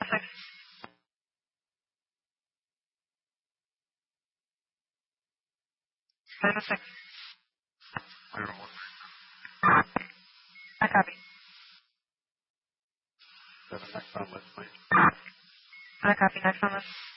Six. Zero six. 01. I copy. 7 next on list, please. I copy. Next on list.